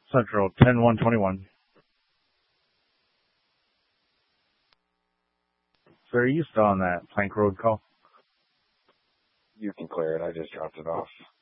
Central 10-121. Sir, are you still on that Plank Road call? You can clear it. I just dropped it off.